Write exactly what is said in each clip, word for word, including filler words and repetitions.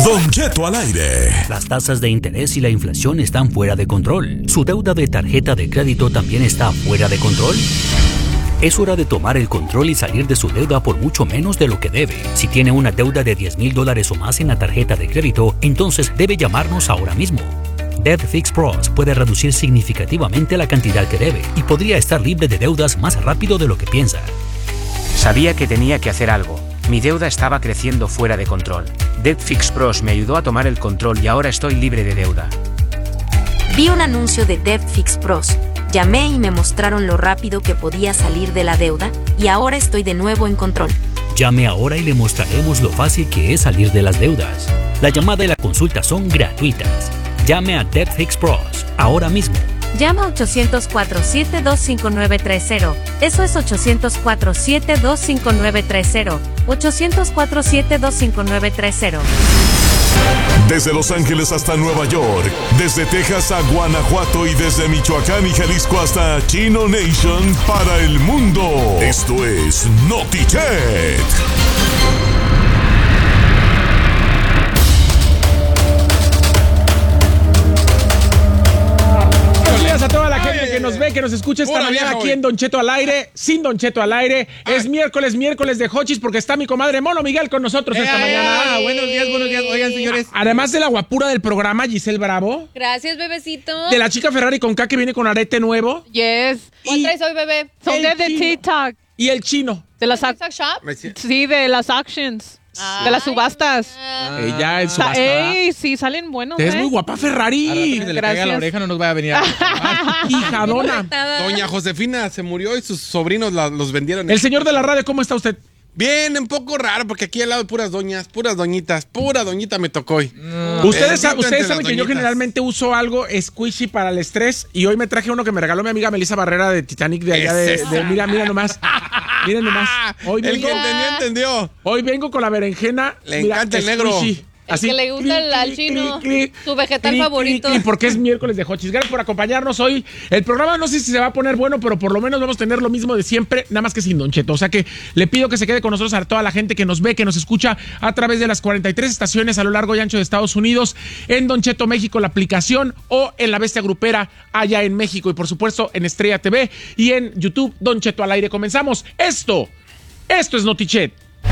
Don Cheto al aire. Las tasas de interés y la inflación están fuera de control. ¿Su deuda de tarjeta de crédito también está fuera de control? Es hora de tomar el control y salir de su deuda por mucho menos de lo que debe. Si tiene una deuda de diez mil dólares o más en la tarjeta de crédito, entonces debe llamarnos ahora mismo. Debt Fix Pros puede reducir significativamente la cantidad que debe y podría estar libre de deudas más rápido de lo que piensa. Sabía que tenía que hacer algo. Mi deuda estaba creciendo fuera de control. Debt Fix Pros me ayudó a tomar el control y ahora estoy libre de deuda. Vi un anuncio de Debt Fix Pros. Llamé y me mostraron lo rápido que podía salir de la deuda y ahora estoy de nuevo en control. Llame ahora y le mostraremos lo fácil que es salir de las deudas. La llamada y la consulta son gratuitas. Llame a Debt Fix Pros ahora mismo. Llama a ochocientos cuatro, siete dos cinco nueve tres cero. Eso es ochocientos cuatro, siete dos cinco nueve tres cero. ochocientos cuatro, siete dos cinco nueve tres cero. Desde Los Ángeles hasta Nueva York, desde Texas a Guanajuato y desde Michoacán y Jalisco hasta Chino Nation para el mundo. Esto es NotiChet. A toda la gente que nos ve, que nos escucha esta mañana aquí en Don Cheto al aire, sin Don Cheto al aire. Es miércoles, miércoles de Hochis, porque está mi comadre Mono Miguel con nosotros esta mañana. Buenos días, buenos días. Oigan, señores. Además de la guapura del programa, Giselle Bravo. Gracias, bebecito. De la chica Ferrari con K que viene con arete nuevo. Yes. ¿Cuál traes hoy, bebé? Son de, de TikTok. Y el chino. De las TikTok Shop. Sí, de las auctions. Ay, de las subastas. Ah. Ella en subasta. Ey, sí, salen buenos. Es ¿eh? muy guapa Ferrari. Que se le caiga la oreja, no nos vaya a venir a Hijadona. Doña Josefina se murió y sus sobrinos la, los vendieron. El señor de la radio, ¿cómo está usted? Bien, un poco raro, porque aquí al lado puras doñas, puras doñitas, pura doñita me tocó hoy. No. Ustedes, sa- ustedes saben que yo doñitas. generalmente uso algo squishy para el estrés y hoy me traje uno que me regaló mi amiga Melissa Barrera de Titanic de allá de, Es de- mira, mira nomás. Miren nomás. Hoy El vengo, que entendió, entendió. hoy vengo con la berenjena. Le mira, encanta el negro. squishy. El que le gusta al- al chino, su vegetal cli, favorito. cli, cli, porque es miércoles de Hochis. Gracias por acompañarnos hoy. El programa no sé si se va a poner bueno, pero por lo menos vamos a tener lo mismo de siempre, nada más que sin Don Cheto. O sea que le pido que se quede con nosotros a toda la gente que nos ve, que nos escucha a través de las cuarenta y tres estaciones a lo largo y ancho de Estados Unidos, en Don Cheto México, la aplicación, o en La Bestia Grupera allá en México. Y por supuesto en Estrella T V y en YouTube, Don Cheto al aire. Comenzamos. Esto, esto es NotiChet.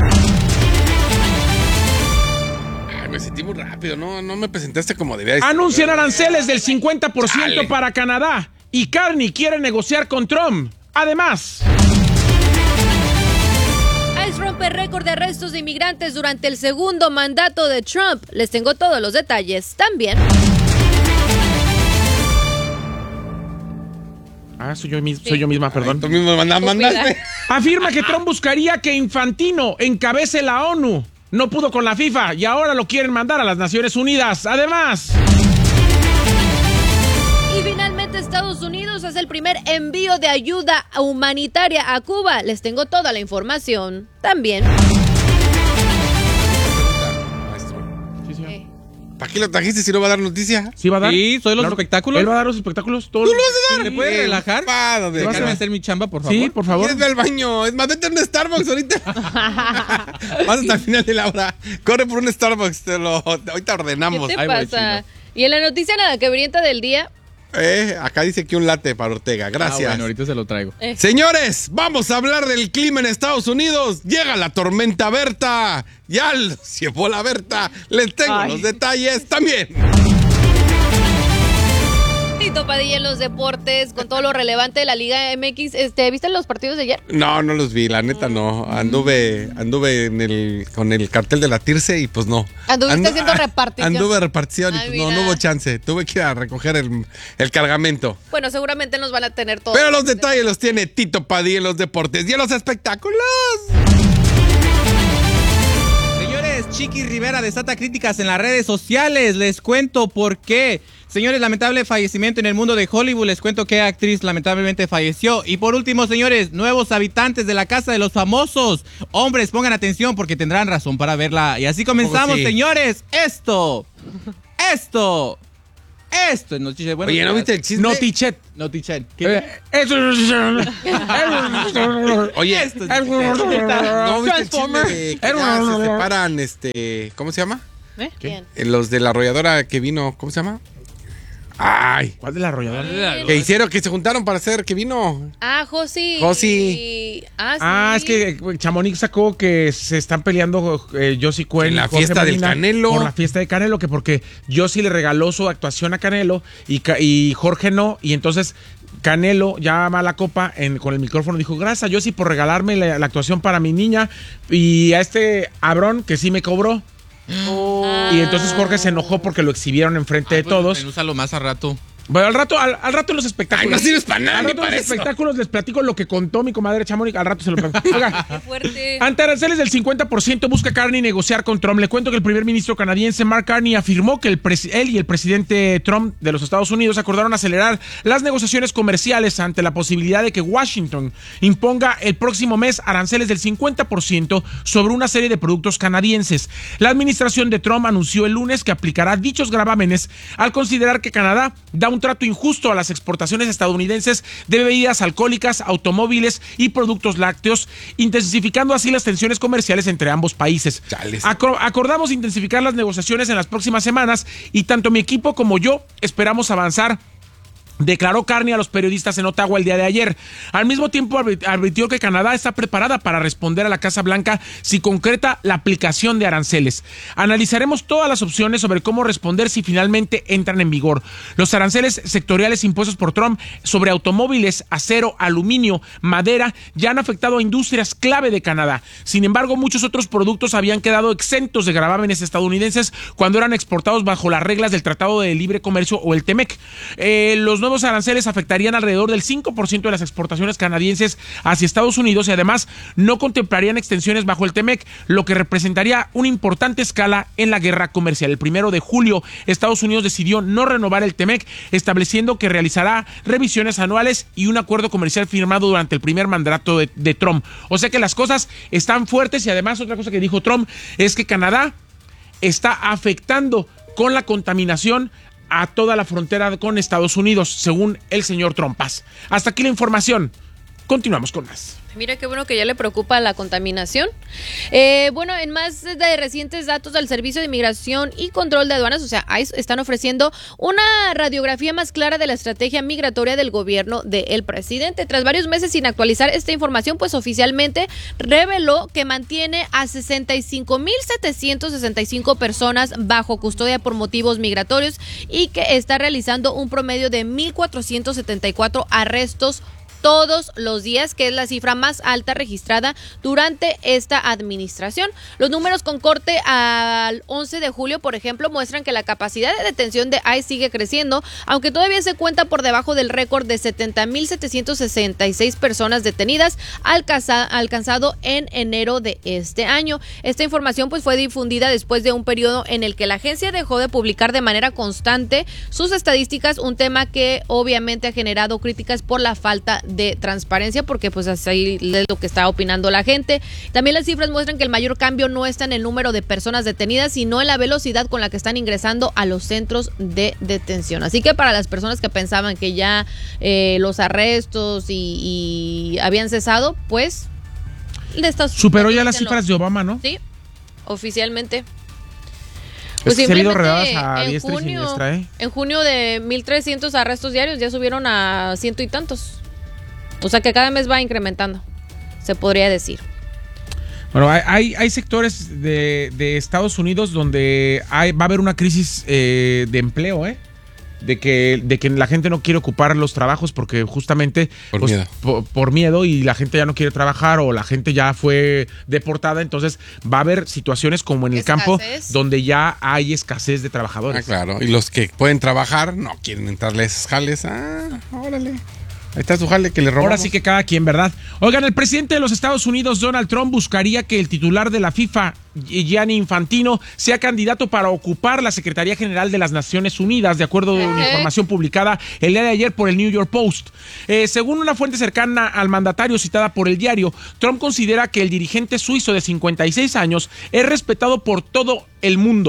Me sentí muy rápido, no, no me presentaste como debía. Anuncian aranceles del cincuenta por ciento Chale. para Canadá y Carney quiere negociar con Trump. Además, ICE rompe récord de arrestos de inmigrantes durante el segundo mandato de Trump. Les tengo todos los detalles también. Ah, soy yo, mis- soy yo misma, perdón. Tú mismo manda- mandaste. Afirma que Trump buscaría que Infantino encabece la ONU. No pudo con la FIFA y ahora lo quieren mandar a las Naciones Unidas. Además, Y finalmente Estados Unidos hace el primer envío de ayuda humanitaria a Cuba. Les tengo toda la información también. sí, señor. Eh, ¿Para qué lo trajiste si no va a dar noticia? ¿Sí va a dar? Sí, soy los Claro que- espectáculos. Él va a dar los espectáculos. Todos. ¿Tú lo vas a dar? Sí. ¿Me puedes relajar? Pa, donde ¿Te vas a déjame dar? hacer mi chamba, por favor. Sí, por favor. ¿Quieres ver al baño? Es más, vete a un Starbucks ahorita. Vas hasta el final de la hora. Corre por un Starbucks, te lo, ahorita ordenamos. ¿Qué te Ahí voy, pasa? Y en la noticia nada que brienta del día. chino. Eh, acá dice que un latte para Ortega. Gracias. Ah, bueno, ahorita se lo traigo. Eh. Señores, vamos a hablar del clima en Estados Unidos. Llega la tormenta Berta. Ya lo llevó la Berta. Les tengo Ay. los detalles también. Tito Padilla en los deportes, con todo lo relevante de la Liga M X. Este, ¿viste los partidos de ayer? No, no los vi, la neta no. Anduve, anduve en el, con el cartel de la Tirce y pues no. Anduviste Andu- haciendo ah, repartición. Anduve repartición y Ay, pues no, mira. no hubo chance. Tuve que ir a recoger el, el cargamento. Bueno, seguramente nos van a tener todos. Pero los detalles los tiene Tito Padilla en los deportes y en los espectáculos. Señores, Chiqui Rivera desata críticas en las redes sociales. Les cuento por qué. Señores, lamentable fallecimiento en el mundo de Hollywood. Les cuento qué actriz lamentablemente falleció. Y por último, señores, nuevos habitantes de la Casa de los Famosos. Hombres, pongan atención porque tendrán razón para verla. Y así comenzamos, Oh, sí. señores. Esto, esto, esto es Notiche. Bueno, Oye, ¿no viste el chisme? Notichet. Notiche. Eh, eso Oye, Esto es ¿no viste el chisme Transformer. de que ya se separan, este, ¿cómo se llama? ¿Eh? ¿Quién? Eh, Los de la arrolladora que vino, ¿cómo se llama? Ay. ¿Cuál de la arrolladora? Que hicieron, que se juntaron para hacer, que vino. Ah, Josi. Josi. Ah, sí. Ah, es que Chamonix sacó que se están peleando eh, Josie Cuen En la y Jorge fiesta del Medina Canelo. por la fiesta de Canelo, que porque Josie le regaló su actuación a Canelo y, Ca- y Jorge no, y entonces Canelo ya mala copa en, con el micrófono dijo, gracias a Josie por regalarme la, la actuación para mi niña y a este Abrón que sí me cobró. Oh. Y entonces Jorge se enojó porque lo exhibieron enfrente de todos. Úsalo más a rato. Bueno, al rato, al, al rato en los espectáculos. Ay, no sirves para nada, Al ni rato en para los eso. espectáculos les platico lo que contó mi comadre Chamonix. Al rato se lo platico. Oiga, Qué fuerte. ante aranceles del cincuenta por ciento busca Carney negociar con Trump. Le cuento que el primer ministro canadiense Mark Carney afirmó que el pres- él y el presidente Trump de los Estados Unidos acordaron acelerar las negociaciones comerciales ante la posibilidad de que Washington imponga el próximo mes aranceles del cincuenta por ciento sobre una serie de productos canadienses. La administración de Trump anunció el lunes que aplicará dichos gravámenes al considerar que Canadá da un trato injusto a las exportaciones estadounidenses de bebidas alcohólicas, automóviles y productos lácteos, intensificando así las tensiones comerciales entre ambos países. Chales. Acor- acordamos intensificar las negociaciones en las próximas semanas y tanto mi equipo como yo esperamos avanzar, declaró Carney a los periodistas en Ottawa el día de ayer. Al mismo tiempo advirtió que Canadá está preparada para responder a la Casa Blanca si concreta la aplicación de aranceles. Analizaremos todas las opciones sobre cómo responder si finalmente entran en vigor. Los aranceles sectoriales impuestos por Trump sobre automóviles, acero, aluminio, madera ya han afectado a industrias clave de Canadá. Sin embargo, muchos otros productos habían quedado exentos de gravámenes estadounidenses cuando eran exportados bajo las reglas del Tratado de Libre Comercio o el T M E C. Eh, los nuevos aranceles afectarían alrededor del cinco por ciento de las exportaciones canadienses hacia Estados Unidos y además no contemplarían extensiones bajo el T M E C, lo que representaría una importante escala en la guerra comercial. El primero de julio, Estados Unidos decidió no renovar el T M E C, estableciendo que realizará revisiones anuales y un acuerdo comercial firmado durante el primer mandato de, de Trump. O sea que las cosas están fuertes y además otra cosa que dijo Trump es que Canadá está afectando con la contaminación a toda la frontera con Estados Unidos, según el señor Trompas. Hasta aquí la información. Continuamos con más. Mira qué bueno que ya le preocupa la contaminación. Eh, bueno, en más de recientes datos del Servicio de Inmigración y Control de Aduanas, o sea, ICE, están ofreciendo una radiografía más clara de la estrategia migratoria del gobierno del presidente. Tras varios meses sin actualizar esta información, pues oficialmente reveló que mantiene a sesenta y cinco mil setecientos sesenta y cinco personas bajo custodia por motivos migratorios y que está realizando un promedio de mil cuatrocientos setenta y cuatro arrestos todos los días, que es la cifra más alta registrada durante esta administración. Los números con corte al once de julio, por ejemplo, muestran que la capacidad de detención de ICE sigue creciendo, aunque todavía se cuenta por debajo del récord de setenta mil setecientos sesenta y seis personas detenidas alcanza, alcanzado en enero de este año. Esta información pues fue difundida después de un periodo en el que la agencia dejó de publicar de manera constante sus estadísticas, un tema que obviamente ha generado críticas por la falta de de transparencia, porque pues así es lo que está opinando la gente. También las cifras muestran que el mayor cambio no está en el número de personas detenidas, sino en la velocidad con la que están ingresando a los centros de detención. Así que para las personas que pensaban que ya eh, los arrestos y, y habían cesado, pues de estas superó ya las cifras de Obama, ¿no? Sí, oficialmente. Pues pues se ha habido simplemente redadas a en diestra y junio, siniestra, ¿eh? En junio de mil trescientos arrestos diarios ya subieron a ciento y tantos. O sea que cada mes va incrementando, se podría decir. Bueno, hay, hay, hay sectores de, de Estados Unidos donde hay, va a haber una crisis eh, de empleo, ¿eh? De que, de que la gente no quiere ocupar los trabajos porque justamente Por pues, miedo. Por, por miedo y la gente ya no quiere trabajar o la gente ya fue deportada, entonces va a haber situaciones como en el Escasez. campo donde ya hay escasez de trabajadores. Ah, claro. Y los que pueden trabajar no quieren entrarle a esas jales. Ah, órale. Ahí está su jale que le robamos. Ahora sí que cada quien, ¿verdad? Oigan, el presidente de los Estados Unidos, Donald Trump, buscaría que el titular de la FIFA, Gianni Infantino, sea candidato para ocupar la Secretaría General de las Naciones Unidas, de acuerdo a una información publicada el día de ayer por el New York Post. Eh, según una fuente cercana al mandatario citada por el diario, Trump considera que el dirigente suizo de cincuenta y seis años es respetado por todo el mundo.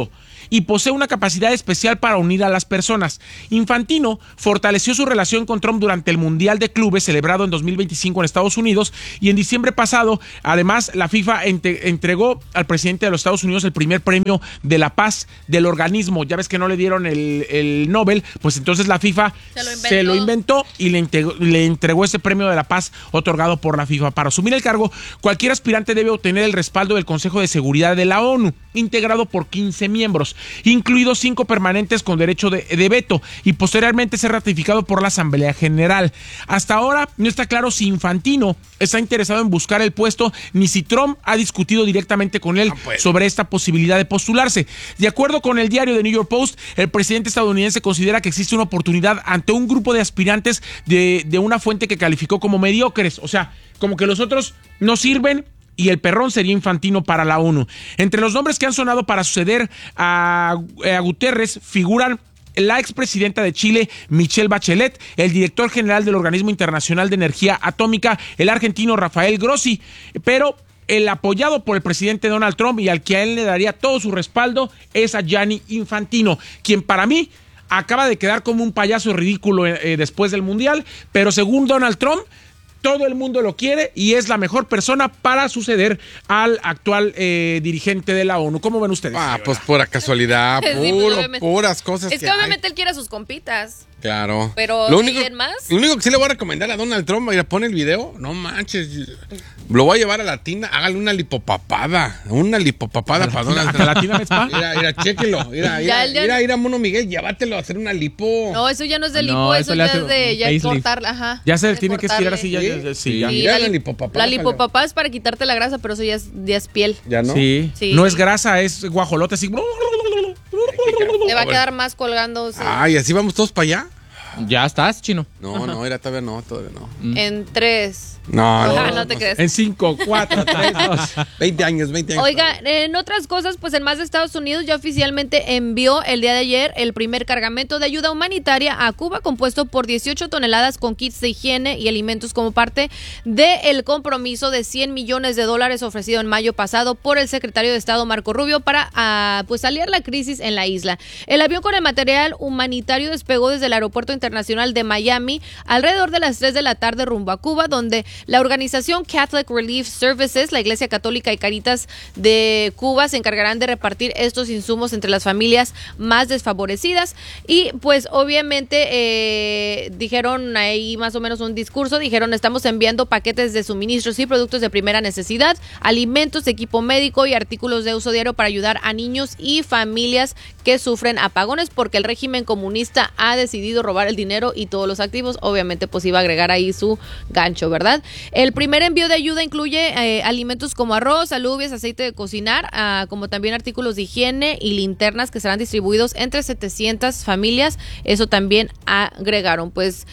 y posee una capacidad especial para unir a las personas. Infantino fortaleció su relación con Trump durante el Mundial de Clubes celebrado en dos mil veinticinco en Estados Unidos, y en diciembre pasado, además, la FIFA ent- entregó al presidente de los Estados Unidos el primer premio de la paz del organismo. Ya ves que no le dieron el, el Nobel, pues entonces la FIFA se lo inventó, se lo inventó y le, entregó, le entregó ese premio de la paz otorgado por la FIFA. Para asumir el cargo, cualquier aspirante debe obtener el respaldo del Consejo de Seguridad de la ONU, integrado por quince miembros, incluidos cinco permanentes con derecho de, de veto, y posteriormente ser ratificado por la Asamblea General. Hasta ahora no está claro si Infantino está interesado en buscar el puesto, ni si Trump ha discutido directamente con él sobre esta posibilidad de postularse. De acuerdo con el diario The New York Post, el presidente estadounidense considera que existe una oportunidad ante un grupo de aspirantes de, de una fuente que calificó como mediocres, o sea, como que los otros no sirven y el perrón sería Infantino para la ONU. Entre los nombres que han sonado para suceder a, a Guterres figuran la expresidenta de Chile, Michelle Bachelet, el director general del Organismo Internacional de Energía Atómica, el argentino Rafael Grossi, pero el apoyado por el presidente Donald Trump y al que a él le daría todo su respaldo es a Gianni Infantino, quien para mí acaba de quedar como un payaso ridículo eh, después del Mundial, pero según Donald Trump, todo el mundo lo quiere y es la mejor persona para suceder al actual eh, dirigente de la ONU. ¿Cómo ven ustedes? Ah, pues pura casualidad, Sí, pues, puro, obviamente. puras cosas Es que, que hay. obviamente él quiere a sus compitas. Claro. Pero lo ¿de único, ahí en más? Lo único que sí le voy a recomendar a Donald Trump, mira, pone el video, no manches, lo voy a llevar a la tina, hágale una lipopapada, una lipopapada para Donald Trump. ¿A la tina, Vespa? Mira, mira, chéquelo, mira, Ya, mira, ya- mira, mira, Mono Miguel, llévatelo a hacer una lipo. No, eso ya no es de Ah, lipo, no, eso, eso le ya hace es de un ya facelift. cortarla, ajá. Ya se De tiene que estirar así, ya, cortarle. ya, ya, sí, Sí. ya. Sí, Mira la, la li- lipopapá, la bájale. lipopapá es para quitarte la grasa, pero eso ya es, ya es piel. ¿Ya no? Sí. Sí. No es grasa, es guajolote así. Le va a quedar más colgando sí. Ay, ¿así vamos todos para allá? Ya estás, chino. No, no, era todavía no, todavía no. en tres. No, Ah, no, no te crees. En cinco, cuatro, tres, dos. veinte años, veinte años. Oiga, en otras cosas, pues en más de Estados Unidos ya oficialmente envió el día de ayer el primer cargamento de ayuda humanitaria a Cuba, compuesto por dieciocho toneladas con kits de higiene y alimentos como parte del compromiso de cien millones de dólares ofrecido en mayo pasado por el secretario de Estado Marco Rubio para uh, pues aliviar la crisis en la isla. El avión con el material humanitario despegó desde el Aeropuerto Internacional de Miami alrededor de las tres de la tarde rumbo a Cuba, donde la organización Catholic Relief Services, la Iglesia Católica y Caritas de Cuba se encargarán de repartir estos insumos entre las familias más desfavorecidas. Y pues obviamente eh, dijeron ahí más o menos un discurso, dijeron estamos enviando paquetes de suministros y productos de primera necesidad, alimentos, equipo médico y artículos de uso diario para ayudar a niños y familias que sufren apagones porque el régimen comunista ha decidido robar el dinero y todos los activos. Obviamente pues iba a agregar ahí su gancho, ¿verdad? El primer envío de ayuda incluye eh, alimentos como arroz, alubias, aceite de cocinar, ah, como también artículos de higiene y linternas que serán distribuidos entre setecientas familias. Eso también agregaron. Pues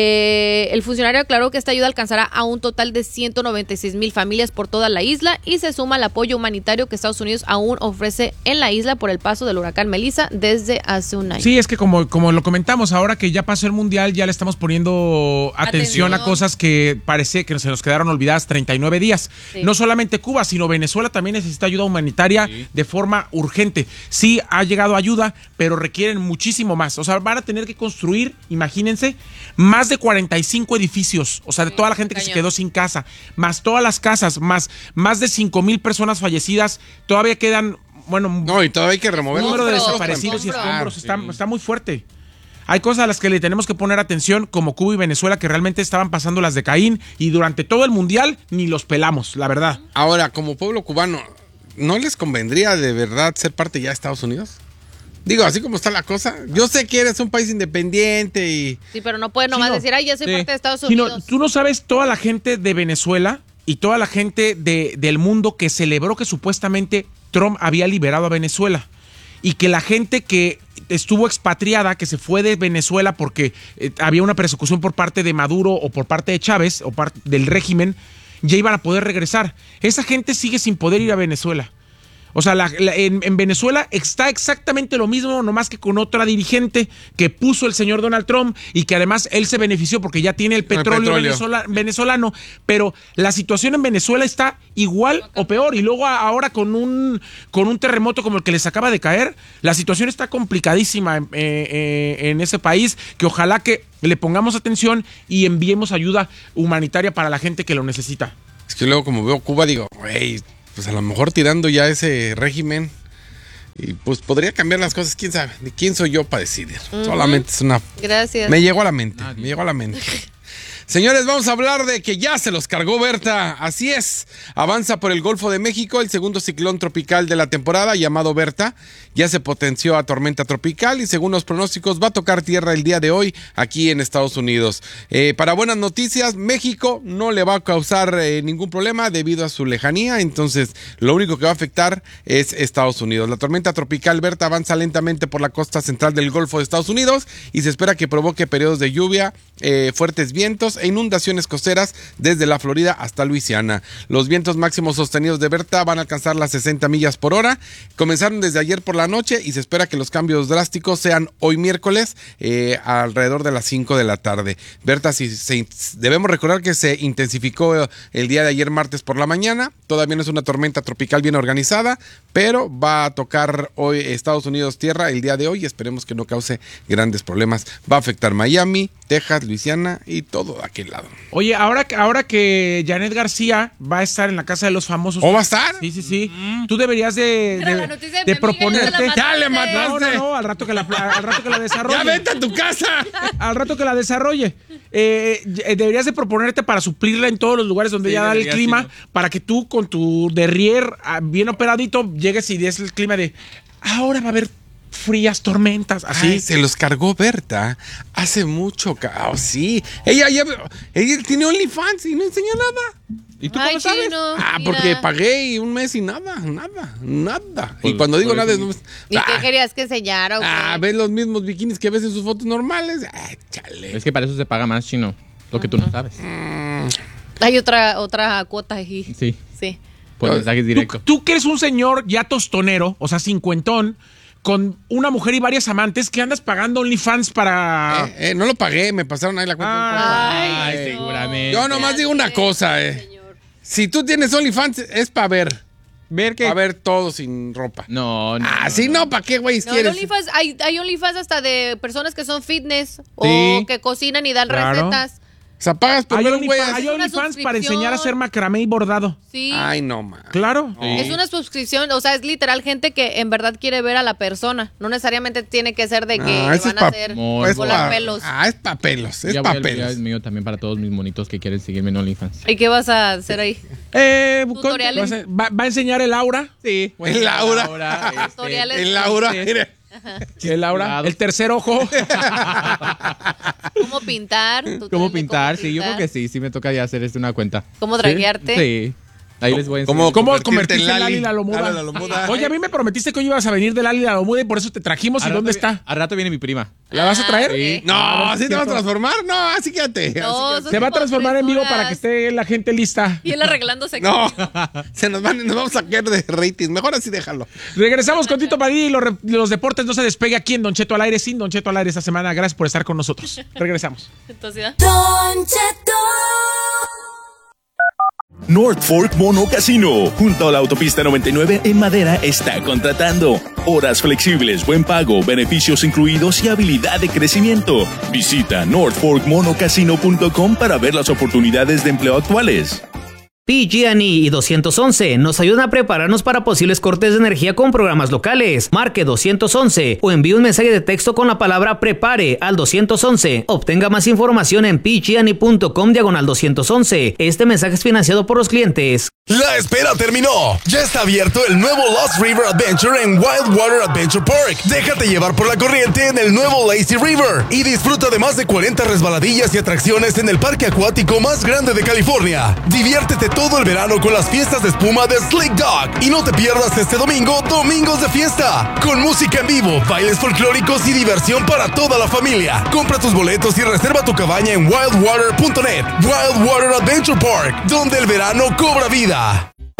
eh, el funcionario aclaró que esta ayuda alcanzará a un total de ciento noventa y seis mil familias por toda la isla y se suma al apoyo humanitario que Estados Unidos aún ofrece en la isla por el paso del huracán Melissa desde hace un año. Sí, es que como, como lo comentamos, ahora que ya pasó el Mundial, ya le estamos poniendo atención, Atención. a cosas que parece que se nos quedaron olvidadas treinta y nueve días. Sí. No solamente Cuba, sino Venezuela también necesita ayuda humanitaria Sí. de forma urgente. Sí, ha llegado ayuda, pero requieren muchísimo más. O sea, van a tener que construir, imagínense, más de cuarenta y cinco edificios. O sea, de toda la gente que se cañón. quedó sin casa, más todas las casas, más, más de cinco mil personas fallecidas. Todavía quedan, bueno, No, y todavía hay que remover un número de Escombros, desaparecidos y escombros. escombros. Está, sí. está muy fuerte. Hay cosas a las que le tenemos que poner atención, como Cuba y Venezuela, que realmente estaban pasando las de Caín, y durante todo el Mundial ni los pelamos, la verdad. Ahora, como pueblo cubano, ¿no les convendría de verdad ser parte ya de Estados Unidos? Digo, así como está la cosa. Yo sé que eres un país independiente y... Sí, pero no puede nomás Chino. decir, ay, ya soy Sí. parte de Estados Chino, Unidos. tú no sabes toda la gente de Venezuela y toda la gente de, del mundo que celebró que supuestamente Trump había liberado a Venezuela. Y que la gente que estuvo expatriada, que se fue de Venezuela porque eh, había una persecución por parte de Maduro o por parte de Chávez o parte del régimen, ya iban a poder regresar. Esa gente sigue sin poder ir a Venezuela. O sea, la, la, en, en Venezuela está exactamente lo mismo, nomás que con otra dirigente que puso el señor Donald Trump y que además él se benefició porque ya tiene el petróleo, el petróleo. Venezuela, venezolano. Pero la situación en Venezuela está igual o peor. Y luego ahora con un, con un terremoto como el que les acaba de caer, la situación está complicadísima eh, eh, en ese país, que ojalá que le pongamos atención y enviemos ayuda humanitaria para la gente que lo necesita. Es que luego como veo Cuba digo, güey, pues a lo mejor tirando ya ese régimen y pues podría cambiar las cosas, quién sabe, ni quién soy yo para decidir. Uh-huh. Solamente es una... Gracias. Me llegó a la mente, me llegó a la mente. Señores, vamos a hablar de que ya se los cargó Berta. Así es, avanza por el Golfo de México el segundo ciclón tropical de la temporada llamado Berta. Ya se potenció a tormenta tropical y según los pronósticos va a tocar tierra el día de hoy aquí en Estados Unidos. Eh, para buenas noticias, México no le va a causar eh, ningún problema debido a su lejanía. Entonces, lo único que va a afectar es Estados Unidos. La tormenta tropical Berta avanza lentamente por la costa central del Golfo de Estados Unidos y se espera que provoque periodos de lluvia, eh, fuertes vientos e inundaciones costeras desde la Florida hasta Luisiana. Los vientos máximos sostenidos de Berta van a alcanzar las sesenta millas por hora. Comenzaron desde ayer por la noche y se espera que los cambios drásticos sean hoy miércoles eh, alrededor de las cinco de la tarde. Berta, si se, debemos recordar que se intensificó el día de ayer martes por la mañana. Todavía no es una tormenta tropical bien organizada, pero va a tocar hoy Estados Unidos tierra el día de hoy y esperemos que no cause grandes problemas. Va a afectar Miami, Texas, Luisiana y todo aquel lado. Oye, ahora, ahora que Janet García va a estar en la Casa de los Famosos. ¿O va a estar? Sí, sí, sí. Mm. Tú deberías de, de, de, de, de proponerte. Ya le mataste. No, no, no, al rato que la, al rato que la desarrolle. Ya vete a tu casa. Al rato que la desarrolle. Eh, deberías de proponerte para suplirla en todos los lugares donde sí, ya da el clima, sí, ¿no? Para que tú con tu derrier bien operadito llegues y des el clima de ahora va a haber frías tormentas, así. Ay, se los cargó Berta hace mucho caos, sí. Ella ya ella tiene OnlyFans y no enseña nada. ¿Y tú Ay, cómo sabes? Chino, ah, mira. Porque pagué un mes y nada, nada, nada. Pues, y cuando digo nada es... ¿Y ah, qué querías que enseñara? Okay? Ah, ves los mismos bikinis que ves en sus fotos normales. Ay, chale. Es que para eso se paga más, Chino. Lo que tú no sabes. Mm. Hay otra, otra cuota aquí. Sí. Sí. Por mensajes directos. Tú, tú que eres un señor ya tostonero, o sea, cincuentón, con una mujer y varias amantes, que andas pagando OnlyFans para... Eh, eh, no lo pagué, me pasaron ahí la cuenta. Ay, Ay, no. seguramente. Yo nomás digo una cosa, eh. Señor. Si tú tienes OnlyFans, es para ver. ¿Ver qué? Para ver todo sin ropa. No, no. Ah, sí, no, ¿para qué, güey, No, quieres? OnlyFans, hay, hay OnlyFans hasta de personas que son fitness Sí. o que cocinan y dan Claro. recetas. O sea, pagas por Hay, ver un güey. OnlyFans, hay una OnlyFans para suscripción. enseñar a hacer macramé y bordado. Sí. Ay, no, man. Claro. Sí. Es una suscripción, o sea, es literal gente que en verdad quiere ver a la persona. No necesariamente tiene que ser de que Ah, le ese es van a pa- hacer Muy Es volar pa- pelos. Ah, es pa' pelos, es Ya pa' voy a pelos. el mío también para todos mis monitos que quieren seguirme en OnlyFans. ¿Y qué vas a hacer ahí? Eh, Tutoriales. Va, va a enseñar el aura. Sí. El Laura. Tutoriales. El Laura, Sí. mira. El aura. Cuidado. El tercer ojo. ¿Cómo pintar? ¿Cómo Tutorial de pintar? Sí, yo creo que sí, sí me toca ya hacer este una cuenta. ¿Cómo draguearte? Sí. Ahí les voy a enseñar. ¿Cómo, ¿Cómo convertirte convertirte en Lali la Lomuda? Lali la Lomuda. Oye, a mí me prometiste que hoy ibas a venir de Lali la Lomuda y por eso te trajimos. ¿Y Al dónde rato vi- está? Al rato viene mi prima. ¿La vas a traer? Sí. No, Ah, ¿así sí, te vas a cierto. transformar? No, así quédate. No, así son Se va a como transformar en vivo tres para que esté la gente lista. Y él arreglándose. que- No, se nos van, nos vamos a caer de rating. Mejor así déjalo. Regresamos con Tito Padilla y los, re- los deportes no se despegue aquí en Don Cheto al aire, sin Don Cheto al aire esta semana. Gracias por estar con nosotros. Regresamos. Entonces, ¿ah? Don Cheto. North Fork Mono Casino, junto a la autopista noventa y nueve en Madera, está contratando. Horas flexibles, buen pago, beneficios incluidos y habilidad de crecimiento. Visita north fork mono casino punto com para ver las oportunidades de empleo actuales. P G and E y doscientos once nos ayudan a prepararnos para posibles cortes de energía con programas locales. Marque doscientos once o envíe un mensaje de texto con la palabra prepare al doscientos once. Obtenga más información en p g and e punto com diagonal doscientos once. Este mensaje es financiado por los clientes. La espera terminó. Ya está abierto el nuevo Lost River Adventure en Wildwater Adventure Park. Déjate llevar por la corriente en el nuevo Lazy River y disfruta de más de cuarenta resbaladillas y atracciones en el parque acuático más grande de California. Diviértete todo el verano con las fiestas de espuma de Slick Dog y no te pierdas este domingo Domingos de Fiesta con música en vivo, bailes folclóricos y diversión para toda la familia. Compra tus boletos y reserva tu cabaña en wildwater punto net. Wildwater Adventure Park, donde el verano cobra vida.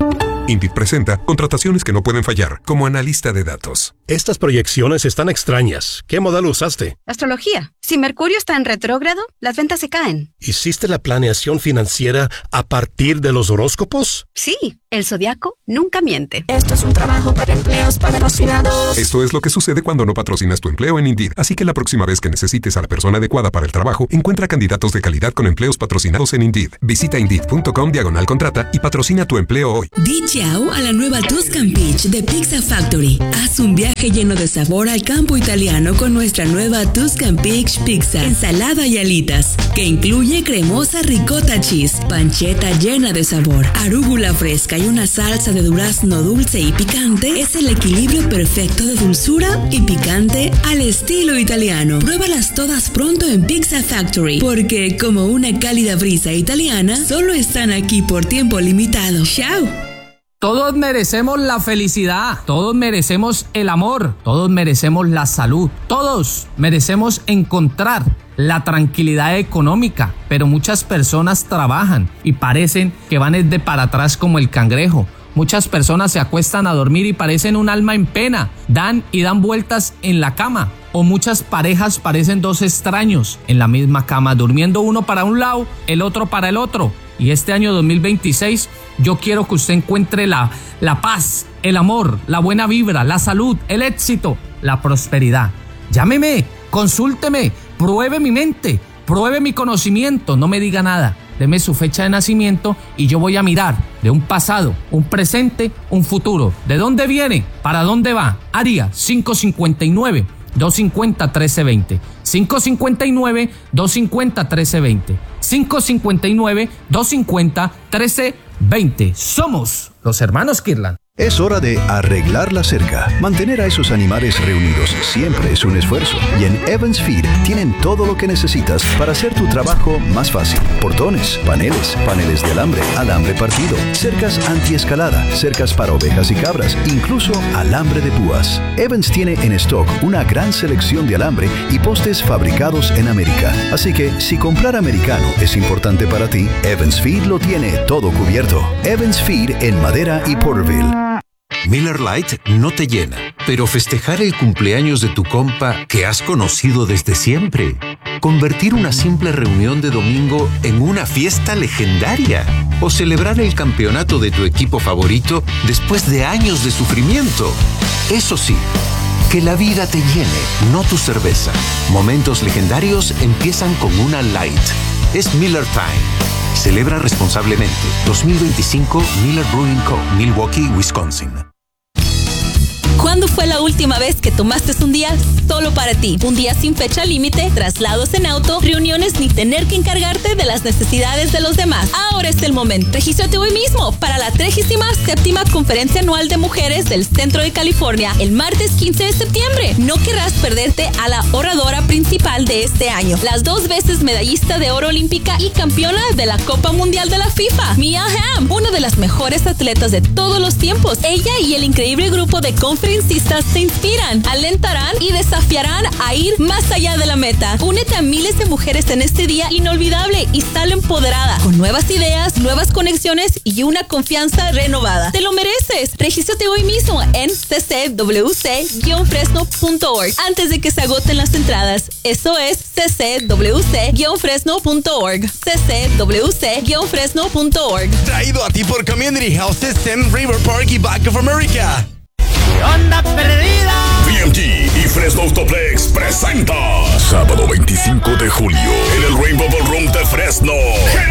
Indeed presenta contrataciones que no pueden fallar, como analista de datos. Estas proyecciones están extrañas. ¿Qué modelo usaste? Astrología. Si Mercurio está en retrógrado, las ventas se caen. ¿Hiciste la planeación financiera a partir de los horóscopos? Sí, el zodiaco nunca miente. Esto es un trabajo para empleos patrocinados. Esto es lo que sucede cuando no patrocinas tu empleo en Indeed. Así que la próxima vez que necesites a la persona adecuada para el trabajo, encuentra candidatos de calidad con empleos patrocinados en Indeed. Visita Indeed.com diagonal contrata y patrocina tu empleo hoy. Di ciao a la nueva Tuscan Beach de Pizza Factory. Haz un viaje lleno de sabor al campo italiano con nuestra nueva Tuscan Beach Pizza, ensalada y alitas, que incluye cremosa ricotta cheese, pancetta llena de sabor, arúgula fresca y una salsa de durazno dulce y picante. Es el equilibrio perfecto de dulzura y picante al estilo italiano. Pruébalas todas pronto en Pizza Factory, porque como una cálida brisa italiana, solo están aquí por tiempo limitado. ¡Chao! Todos merecemos la felicidad, todos merecemos el amor, todos merecemos la salud, todos merecemos encontrar la tranquilidad económica, pero muchas personas trabajan y parecen que van de para atrás como el cangrejo. Muchas personas se acuestan a dormir y parecen un alma en pena, dan y dan vueltas en la cama. O muchas parejas parecen dos extraños en la misma cama, durmiendo uno para un lado, el otro para el otro. Y este año dos mil veintiséis yo quiero que usted encuentre la, la paz, el amor, la buena vibra, la salud, el éxito, la prosperidad. Llámeme, consúlteme, pruebe mi mente, pruebe mi conocimiento, no me diga nada. Deme su fecha de nacimiento y yo voy a mirar de un pasado, un presente, un futuro. ¿De dónde viene? ¿Para dónde va? Área cinco cinco nueve, dos cinco cero, uno tres dos cero. cinco cinco nueve, dos cinco cero, uno tres dos cero. cinco cinco nueve, dos cinco cero, uno tres dos cero. Somos los hermanos Kirlan. Es hora de arreglar la cerca. Mantener a esos animales reunidos siempre es un esfuerzo. Y en Evans Feed tienen todo lo que necesitas para hacer tu trabajo más fácil. Portones, paneles, paneles de alambre, alambre partido, cercas antiescalada, cercas para ovejas y cabras, incluso alambre de púas. Evans tiene en stock una gran selección de alambre y postes fabricados en América. Así que si comprar americano es importante para ti, Evans Feed lo tiene todo cubierto. Evans Feed en Madera y Porterville. Miller Lite no te llena, pero festejar el cumpleaños de tu compa que has conocido desde siempre. Convertir una simple reunión de domingo en una fiesta legendaria. O celebrar el campeonato de tu equipo favorito después de años de sufrimiento. Eso sí, que la vida te llene, no tu cerveza. Momentos legendarios empiezan con una Light. Es Miller Time. Celebra responsablemente. dos mil veinticinco Miller Brewing Co., Milwaukee, Wisconsin. ¿Cuándo fue la última vez que tomaste un día solo para ti? Un día sin fecha límite, traslados en auto, reuniones ni tener que encargarte de las necesidades de los demás. Ahora es el momento. Regístrate hoy mismo para la trigésima séptima Conferencia Anual de Mujeres del Centro de California, el martes quince de septiembre. No querrás perderte a la oradora principal de este año, las dos veces medallista de oro olímpica y campeona de la Copa Mundial de la FIFA, Mia Hamm, una de las mejores atletas de todos los tiempos. Ella y el increíble grupo de conferencias te inspiran, alentarán y desafiarán a ir más allá de la meta. Únete a miles de mujeres en este día inolvidable y sal empoderada, con nuevas ideas, nuevas conexiones y una confianza renovada. ¡Te lo mereces! Regístrate hoy mismo en c c w c guion fresno punto org antes de que se agoten las entradas. Eso es c c w c guion fresno punto org. c c w c guion fresno punto org. Traído a ti por Community Health System, River Park y Bank of America. ¡Onda perdida! B M G y Fresno Autoplex presenta sábado veinticinco de julio en el Rainbow Ballroom de Fresno.